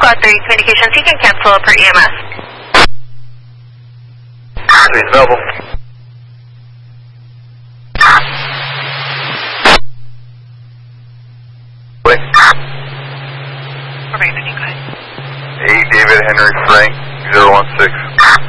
Squad 3 communications, you can cancel per EMS. Please, available. Wait. Alright, then you go ahead. 8 David Henry Frank,